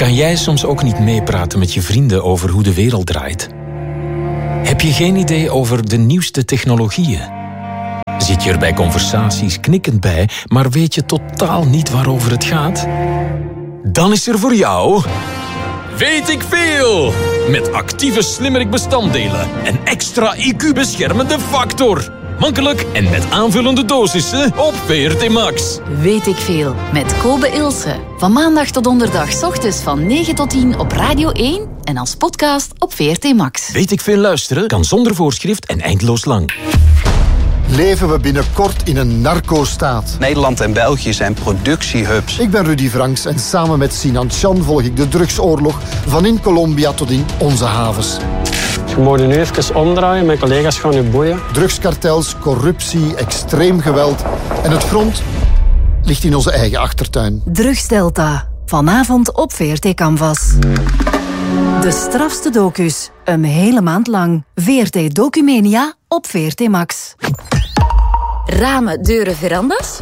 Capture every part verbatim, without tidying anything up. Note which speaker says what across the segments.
Speaker 1: Kan jij soms ook niet meepraten met je vrienden over hoe de wereld draait? Heb je geen idee over de nieuwste technologieën? Zit je er bij conversaties knikkend bij, maar weet je totaal niet waarover het gaat? Dan is er voor jou... Weet ik veel! Met actieve slimmerik bestanddelen en extra I Q-beschermende factor. Makkelijk en met aanvullende dosissen op V R T Max.
Speaker 2: Weet ik veel, met Kobe Ilse. Van maandag tot donderdag, 's ochtends van negen tot tien op Radio één en als podcast op V R T Max.
Speaker 1: Weet ik veel luisteren kan zonder voorschrift en eindeloos lang.
Speaker 3: Leven we binnenkort in een narco-staat?
Speaker 4: Nederland en België zijn productiehubs.
Speaker 3: Ik ben Rudy Franks en samen met Sinan Chan volg ik de drugsoorlog van in Colombia tot in onze havens.
Speaker 5: Je moet nu even omdraaien, mijn collega's gaan u boeien.
Speaker 3: Drugskartels, corruptie, extreem geweld en het front ligt in onze eigen achtertuin.
Speaker 6: Drugsdelta, vanavond op V R T Canvas. De strafste docus, een hele maand lang. V R T Documania op V R T Max.
Speaker 2: Ramen, deuren, verandas?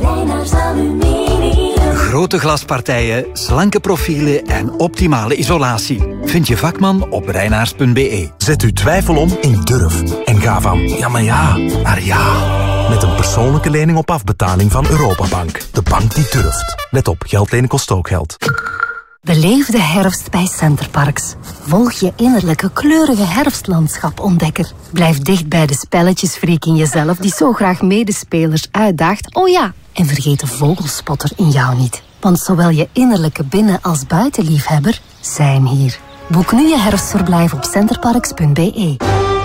Speaker 7: Grote glaspartijen, slanke profielen en optimale isolatie. Vind je vakman op reinaars punt b e.
Speaker 8: Zet uw twijfel om in durf. En ga van ja maar ja naar ja. Met een persoonlijke lening op afbetaling van Europabank. De bank die durft. Let op, geld lenen kost ook geld.
Speaker 6: Beleef de herfst bij Centerparks. Volg je innerlijke kleurige herfstlandschap-ontdekker. Blijf dicht bij de spelletjesfreak in jezelf die zo graag medespelers uitdaagt. Oh ja, en vergeet de vogelspotter in jou niet. Want zowel je innerlijke binnen- als buitenliefhebber zijn hier. Boek nu je herfstverblijf op centerparks punt b e.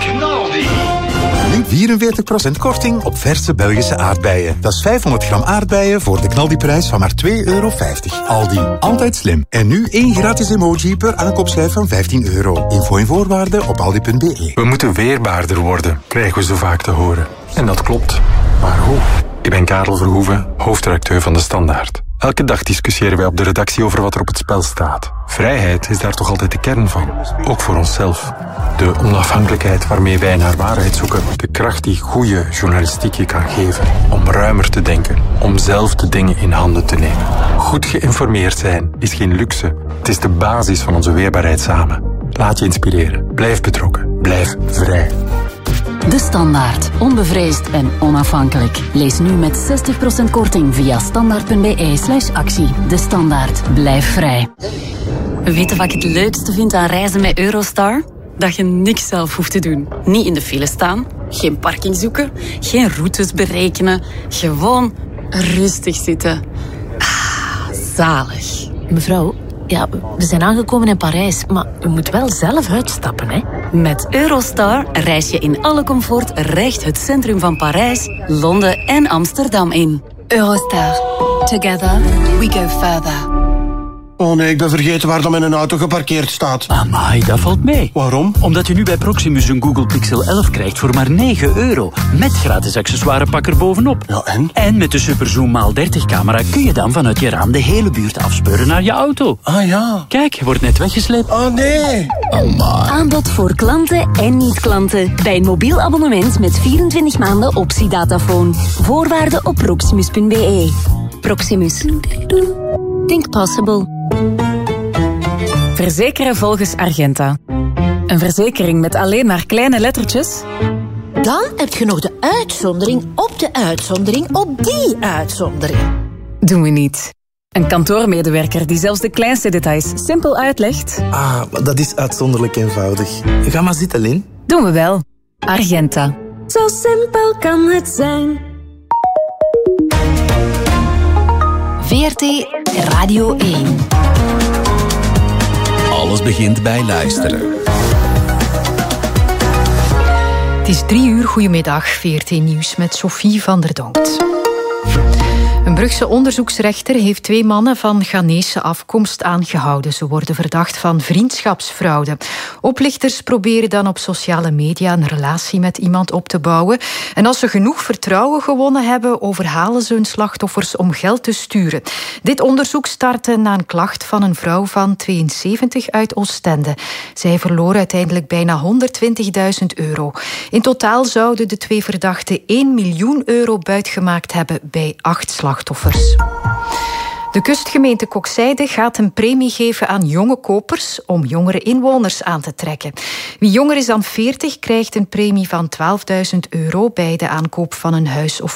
Speaker 9: vierenveertig procent korting op verse Belgische aardbeien. Dat is vijfhonderd gram aardbeien voor de knaldiprijs van maar twee euro vijftig. Aldi, altijd slim. En nu één gratis emoji per aankoopschijf van vijftien euro. Info en voorwaarden op aldi punt b e.
Speaker 10: We moeten weerbaarder worden, krijgen we zo vaak te horen. En dat klopt. Maar hoe? Ik ben Karel Verhoeven, hoofdredacteur van De Standaard. Elke dag discussiëren wij op de redactie over wat er op het spel staat. Vrijheid is daar toch altijd de kern van. Ook voor onszelf. De onafhankelijkheid waarmee wij naar waarheid zoeken. De kracht die goede journalistiek je kan geven. Om ruimer te denken. Om zelf de dingen in handen te nemen. Goed geïnformeerd zijn is geen luxe. Het is de basis van onze weerbaarheid samen. Laat je inspireren. Blijf betrokken. Blijf vrij.
Speaker 2: De Standaard. Onbevreesd en onafhankelijk. Lees nu met zestig procent korting via standaard punt b e slash actie. De Standaard. Blijf vrij. Weet je wat ik het leukste vind aan reizen met Eurostar? Dat je niks zelf hoeft te doen. Niet in de file staan, geen parking zoeken, geen routes berekenen. Gewoon rustig zitten. Ah, zalig.
Speaker 11: Mevrouw, ja, we zijn aangekomen in Parijs, maar u moet wel zelf uitstappen, hè?
Speaker 2: Met Eurostar reis je in alle comfort recht het centrum van Parijs, Londen en Amsterdam in.
Speaker 6: Eurostar. Together we go further.
Speaker 12: Oh nee, ik ben vergeten waar dan mijn auto geparkeerd staat.
Speaker 13: Amai, dat valt mee.
Speaker 12: Waarom?
Speaker 13: Omdat je nu bij Proximus een Google Pixel elf krijgt voor maar negen euro. Met gratis accessoirepak er bovenop.
Speaker 12: Ja, en?
Speaker 13: En met de Superzoom maal dertig camera kun je dan vanuit je raam de hele buurt afspeuren naar je auto.
Speaker 12: Ah ja.
Speaker 13: Kijk, je wordt net weggesleept.
Speaker 12: Oh nee.
Speaker 13: Amai.
Speaker 11: Aanbod voor klanten en niet-klanten. Bij een mobiel abonnement met vierentwintig maanden optiedatafoon. Voorwaarden op proximus punt b e. Proximus. Think possible.
Speaker 14: Verzekeren volgens Argenta. Een verzekering met alleen maar kleine lettertjes?
Speaker 15: Dan heb je nog de uitzondering op de uitzondering op die uitzondering.
Speaker 14: Doen we niet. Een kantoormedewerker die zelfs de kleinste details simpel uitlegt.
Speaker 16: Ah, dat is uitzonderlijk eenvoudig. Ga maar zitten, Lin.
Speaker 14: Doen we wel. Argenta.
Speaker 11: Zo simpel kan het zijn.
Speaker 2: V R T Radio één.
Speaker 1: Alles begint bij luisteren.
Speaker 17: Het is drie uur, goedemiddag, V R T Nieuws met Sophie van der Donkt. Een Brugse onderzoeksrechter heeft twee mannen van Ghanese afkomst aangehouden. Ze worden verdacht van vriendschapsfraude. Oplichters proberen dan op sociale media een relatie met iemand op te bouwen. En als ze genoeg vertrouwen gewonnen hebben, overhalen ze hun slachtoffers om geld te sturen. Dit onderzoek startte na een klacht van een vrouw van tweeënzeventig uit Oostende. Zij verloor uiteindelijk bijna honderdtwintigduizend euro. In totaal zouden de twee verdachten één miljoen euro buitgemaakt hebben bij acht slachtoffers. De De kustgemeente Kokzijde gaat een premie geven aan jonge kopers om jongere inwoners aan te trekken. Wie jonger is dan veertig krijgt een premie van twaalfduizend euro bij de aankoop van een huis of